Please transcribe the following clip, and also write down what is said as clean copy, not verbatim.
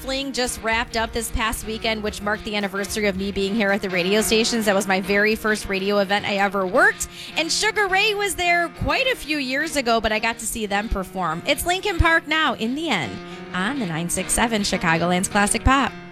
Fling just wrapped up this past weekend, which marked the anniversary of me being here at the radio stations. That was my very first radio event I ever worked. And Sugar Ray was there quite a few years ago, but I got to see them perform. It's Linkin Park now, In the End, on the 967 Chicagoland's Classic Pop.